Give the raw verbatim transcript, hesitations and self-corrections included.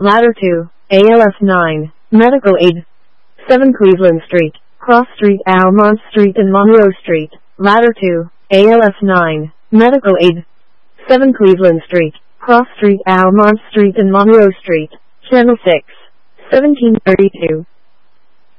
Ladder two, A L F nine, Medical Aid. seven Cleveland Street, Cross Street, Almont Street and Monroe Street. Ladder two, A L F nine, Medical Aid. seven Cleveland Street, Cross Street, Almont Street and Monroe Street. Channel six, seventeen thirty-two.